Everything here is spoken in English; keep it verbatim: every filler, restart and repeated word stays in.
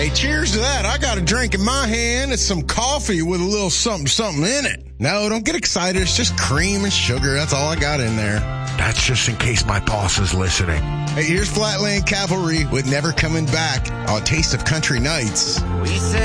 Hey, cheers to that. I got a drink in my hand. It's some coffee with a little something, something in it. No, don't get excited. It's just cream and sugar. That's all I got in there. That's just in case my boss is listening. Hey, here's Flatland Cavalry with Never Coming Back on Taste of Country Nights. We said